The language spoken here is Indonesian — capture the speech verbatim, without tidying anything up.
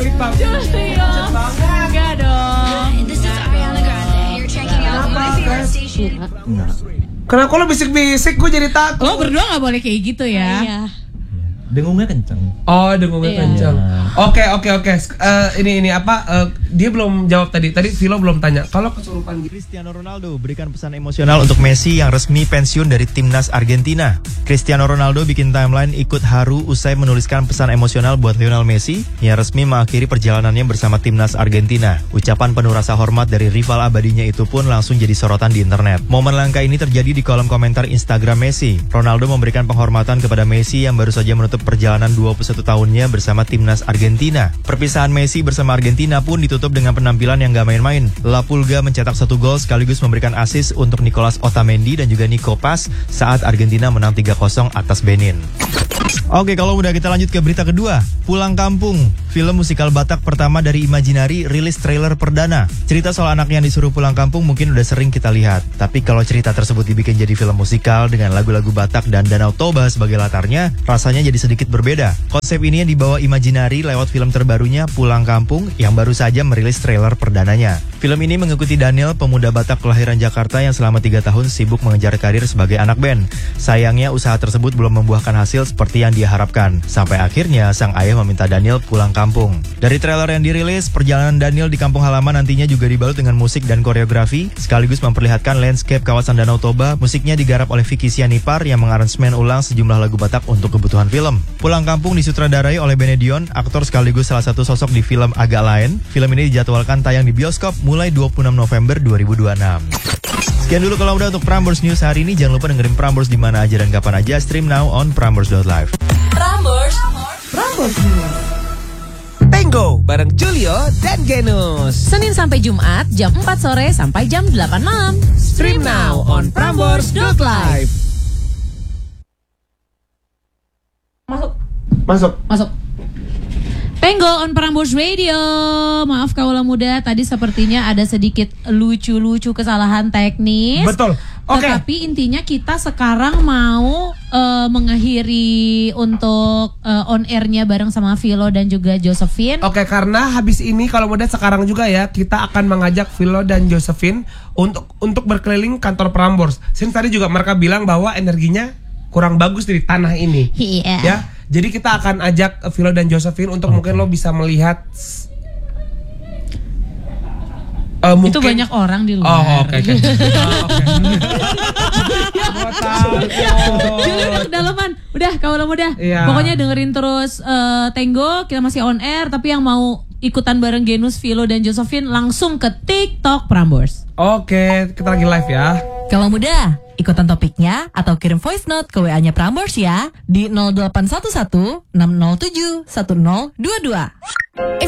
Lollipop. Julio. Enggak dong. Enggak. Kenapa lo bisik-bisik? Gue jadi takut. Lo berdua gak boleh kayak gitu ya. Iya. Dengungnya kenceng. Oh, dengungnya Iya. kenceng. Oke, oke, oke. Eh, Ini ini apa? Eh, dia belum jawab tadi. Tadi Vilo belum tanya. Kalau kesurupan gitu. Cristiano Ronaldo berikan pesan emosional untuk Messi yang resmi pensiun dari timnas Argentina. Cristiano Ronaldo bikin timeline ikut haru usai menuliskan pesan emosional buat Lionel Messi yang resmi mengakhiri perjalanannya bersama timnas Argentina. Ucapan penuh rasa hormat dari rival abadinya itu pun langsung jadi sorotan di internet. Momen langka ini terjadi di kolom komentar Instagram Messi. Ronaldo memberikan penghormatan kepada Messi yang baru saja menutup perjalanan dua puluh satu tahunnya bersama timnas Argentina. Perpisahan Messi bersama Argentina pun ditutup dengan penampilan yang gak main-main. La Pulga mencetak satu gol sekaligus memberikan assist untuk Nicolas Otamendi dan juga Nico Paz saat Argentina menang tiga kosong atas Benin. Oke, kalau udah kita lanjut ke berita kedua. Pulang Kampung, film musikal Batak pertama dari Imaginary rilis trailer perdana. Cerita soal anak yang disuruh pulang kampung mungkin udah sering kita lihat. Tapi kalau cerita tersebut dibikin jadi film musikal dengan lagu-lagu Batak dan Danau Toba sebagai latarnya, rasanya jadi sedikit berbeda. Konsep ini yang dibawa Imaginary lewat film terbarunya Pulang Kampung yang baru saja merilis trailer perdananya. Film ini mengikuti Daniel, pemuda Batak kelahiran Jakarta yang selama tiga tahun sibuk mengejar karir sebagai anak band. Sayangnya usaha tersebut belum membuahkan hasil seperti yang dia harapkan. Sampai akhirnya sang ayah meminta Daniel pulang kampung. Dari trailer yang dirilis, perjalanan Daniel di kampung halaman nantinya juga dibalut dengan musik dan koreografi, sekaligus memperlihatkan landscape kawasan Danau Toba. Musiknya digarap oleh Vicky Sianipar yang mengaransemen ulang sejumlah lagu Batak untuk kebutuhan film. Pulang Kampung disutradarai oleh Benedion, aktor sekaligus salah satu sosok di film Agak Lain. Film ini dijadwalkan tayang di bioskop mulai dua puluh enam November dua ribu dua puluh enam. Sekian dulu kalau udah untuk Prambors News hari ini. Jangan lupa dengerin Prambors di mana aja dan kapan aja. Stream now on prambors dot live. Prambors, Prambors News. Tango bareng Julio dan Genus. Senin sampai Jumat jam empat sore sampai jam delapan malam. Stream now on prambors dot live. Masuk. Masuk. Masuk. Tango on Prambors Radio. Maaf kaula muda, tadi sepertinya ada sedikit lucu-lucu kesalahan teknis. Betul. Oke. Tetapi intinya kita sekarang mau uh, mengakhiri untuk uh, on airnya bareng sama Vilo dan juga Josephine. Oke, karena habis ini kalau muda sekarang juga ya kita akan mengajak Vilo dan Josephine untuk untuk berkeliling kantor Prambors. Sin tadi juga mereka bilang bahwa energinya kurang bagus di tanah ini. Iya. Ya. Jadi kita akan ajak Vilo dan Josephine untuk okay. mungkin lo bisa melihat uh, mungkin... Itu banyak orang di luar. Oh, oke oke. Juli udah kedalaman. Udah kaula muda. Iya. Pokoknya dengerin terus uh, Tango, kita masih on air, tapi yang mau ikutan bareng Genus, Vilo dan Josephine langsung ke TikTok Prambors. Oke, kita lagi live ya. Kalau muda, ikutan topiknya atau kirim voice note ke W A-nya Prambors ya di nol delapan satu satu enam nol tujuh satu nol dua dua.